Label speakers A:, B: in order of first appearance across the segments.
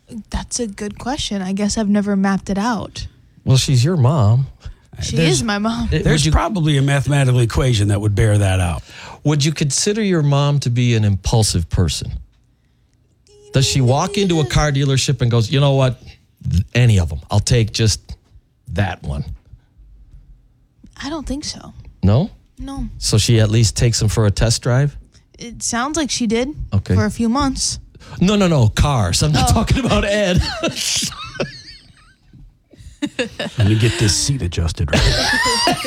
A: That's a good question. I guess I've never mapped it out.
B: Well, she's your mom.
A: She is my mom.
C: There's probably a mathematical equation that would bear that out.
B: Would you consider your mom to be an impulsive person? Does she walk into a car dealership and goes, you know what? Any of them. I'll take just that one.
A: I don't think so.
B: No?
A: No.
B: So she at least takes them for a test drive?
A: It sounds like she did
B: Okay.
A: for a few months.
B: No. Cars. I'm not talking about Ed.
C: Let me get this seat adjusted right.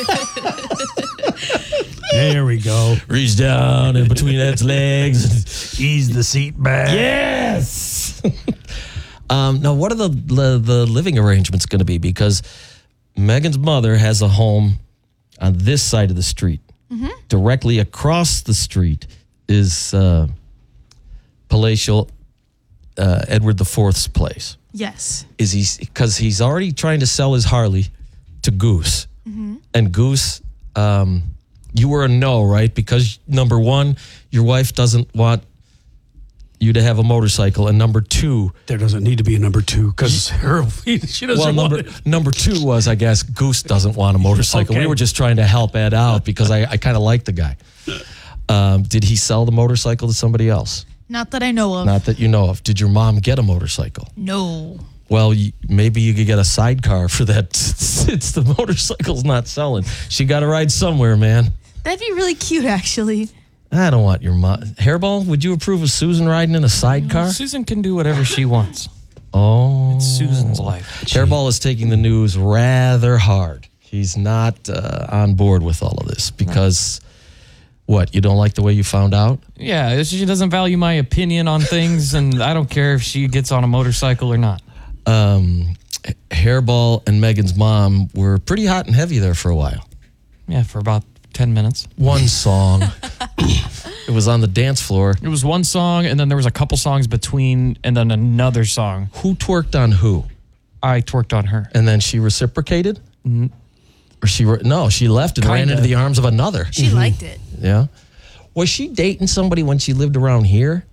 C: There we go.
B: Reach down in between Ed's legs.
C: Ease the seat back.
B: Yes. Now, what are the living arrangements going to be? Because Megan's mother has a home on this side of the street. Mm-hmm. Directly across the street is palatial Edward IV's place.
A: Yes.
B: Is he, because he's already trying to sell his Harley to Goose. Mm-hmm. And Goose, you were a no, right? Because number one, your wife doesn't want you to have a motorcycle, and number two,
C: there doesn't need to be a number two because she doesn't want it.
B: Number two was, I guess, Goose doesn't want a motorcycle.
C: Okay.
B: We were just trying to help Ed out because I kind of like the guy. Did he sell the motorcycle to somebody else?
A: Not that I know of.
B: Not that you know of. Did your mom get a motorcycle?
A: No.
B: Well, maybe you could get a sidecar for that since the motorcycle's not selling. She got to ride somewhere, man.
A: That'd be really cute, actually.
B: I don't want your mom. Hairball, would you approve of Susan riding in a sidecar?
D: Susan can do whatever she wants.
B: Oh.
D: It's Susan's life.
B: Hairball is taking the news rather hard. He's not on board with all of this because, what, you don't like the way you found out?
D: Yeah, she doesn't value my opinion on things, and I don't care if she gets on a motorcycle or not.
B: Hairball and Megan's mom were pretty hot and heavy there for a while.
D: Yeah, for about 10 minutes.
B: One song. It was on the dance floor.
D: It was one song, and then there was a couple songs between, and then another song.
B: Who twerked on who?
D: I twerked on her.
B: And then she reciprocated? Mm-hmm. Or she left and ran into the arms of another.
A: She liked it.
B: Yeah. Was she dating somebody when she lived around here?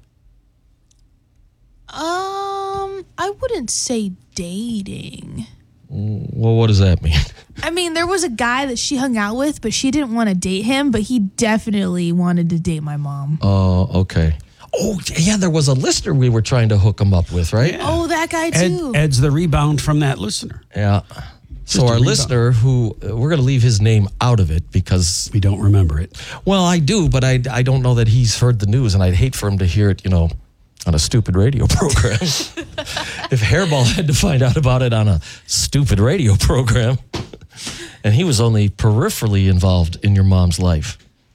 A: I wouldn't say dating.
B: Well, what does that mean?
A: I mean, there was a guy that she hung out with, but she didn't want to date him, but he definitely wanted to date my mom.
B: Oh, okay. Oh, yeah, there was a listener we were trying to hook him up with, right?
C: Yeah.
A: Oh, that guy too.
C: Ed's the rebound from that listener.
B: Yeah. So our listener, who we're going to leave his name out of it because
C: we don't remember it.
B: Well, I do, but I don't know that he's heard the news, and I'd hate for him to hear it, on a stupid radio program. If Hairball had to find out about it on a stupid radio program, and he was only peripherally involved in your mom's life.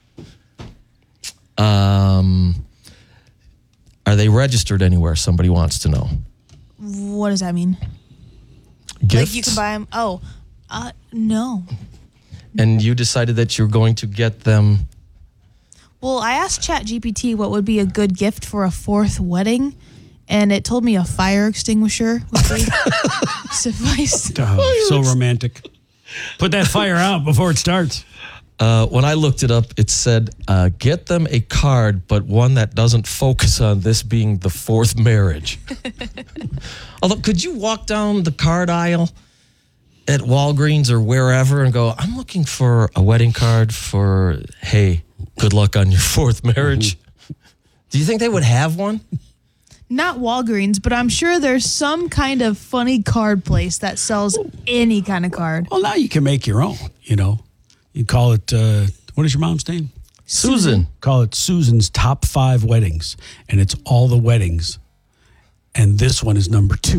B: Are they registered anywhere? Somebody wants to know.
A: What does that mean?
B: Gifts?
A: Like you can buy them? Oh, no.
B: And you decided that you're going to get them.
A: Well, I asked ChatGPT what would be a good gift for a fourth wedding, and it told me a fire extinguisher would be suffice.
C: Oh, so romantic. Put that fire out before it starts.
B: When I looked it up, it said, get them a card, but one that doesn't focus on this being the fourth marriage. Although, could you walk down the card aisle at Walgreens or wherever and go, I'm looking for a wedding card for, hey, good luck on your fourth marriage. Do you think they would have one?
A: Not Walgreens, but I'm sure there's some kind of funny card place that sells any kind of card.
C: Well, now you can make your own, You call it, what is your mom's name?
B: Susan.
C: Call it Susan's Top 5 Weddings. And it's all the weddings. And this one is number 2.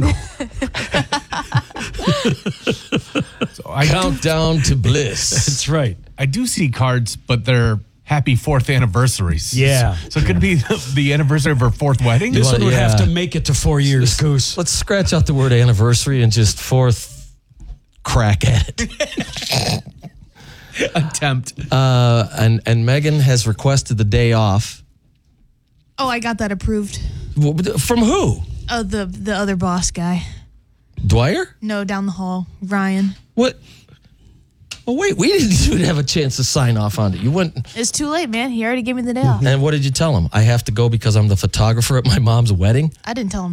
B: Countdown to bliss.
C: That's right.
E: I do see cards, but they're happy 4th anniversaries.
C: Yeah.
E: So it could be the anniversary of her 4th wedding.
C: This one would have to make it to 4 years, Goose.
B: Let's scratch out the word anniversary and just fourth crack at it.
E: Attempt.
B: And Megan has requested the day off.
A: Oh, I got that approved.
B: From who?
A: Oh, the other boss guy.
B: Dwyer?
A: No, down the hall. Ryan.
B: What? Oh, wait, we didn't even have a chance to sign off on it. You went.
A: It's too late, man. He already gave me the day off.
B: And what did you tell him? I have to go because I'm the photographer at my mom's wedding?
A: I didn't tell him